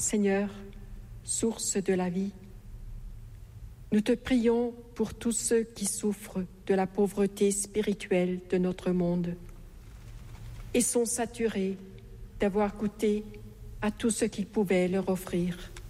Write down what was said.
Seigneur, source de la vie, nous te prions pour tous ceux qui souffrent de la pauvreté spirituelle de notre monde et sont saturés d'avoir goûté à tout ce qu'il pouvait leur offrir.